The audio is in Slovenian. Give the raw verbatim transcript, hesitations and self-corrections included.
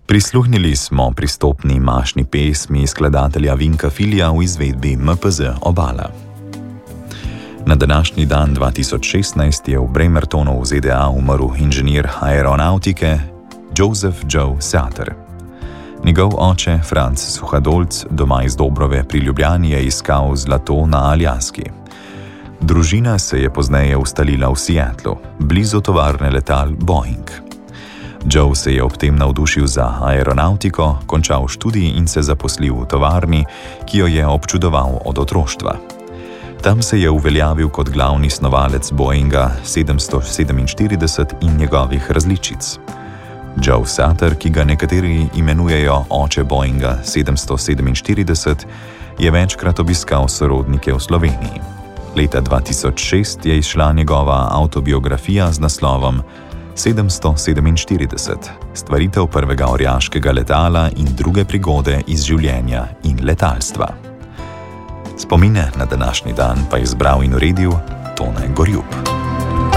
Prisluhnili smo pristopni mašni pesmi skladatelja Vinka Filija v izvedbi M P Z Obala. Na današnji dan dva tisoč šestnajst je v Bremertonu v Z D A umrl inženir aeronautike Joseph Joe Sater. Njegov oče, Franz Suhadolc, doma iz Dobrove pri Ljubljani, je iskal zlato na Aljaski. Družina se je pozneje ustalila v Seattlu, blizu tovarne letal Boeing. Joe se je ob tem navdušil za aeronautiko, končal študij in se zaposlil v tovarni, ki jo je občudoval od otroštva. Tam se je uveljavil kot glavni snovalec Boeinga sedemsto sedeminštirideset in njegovih različic. Joe Sater, ki ga nekateri imenujejo oče Boeinga sedemsto sedeminštirideset, je večkrat obiskal sorodnike v Sloveniji. Leta dva tisoč šest je izšla njegova avtobiografija z naslovom sedemsto sedeminštirideset, stvaritev prvega orjaškega letala in druge prigode iz življenja in letalstva. Spomine na današnji dan pa je izbral in uredil Tone Gorjup.